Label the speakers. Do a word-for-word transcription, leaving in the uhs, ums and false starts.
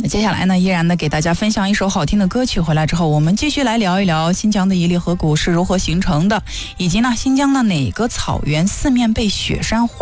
Speaker 1: 那接下来呢，依然呢给大家分享一首好听的歌曲，回来之后我们继续来聊一聊新疆的伊犁河谷是如何形成的，以及呢新疆的哪个草原四面被雪山环